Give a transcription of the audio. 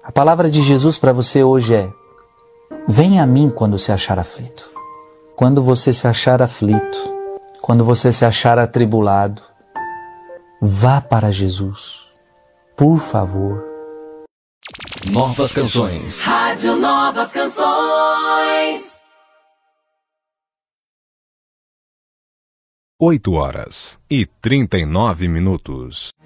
A palavra de Jesus para você hoje é: venha a mim quando se achar aflito. Quando você se achar aflito, quando você se achar atribulado, vá para Jesus. Por favor. Novas canções. Rádio Novas Canções. 8h39.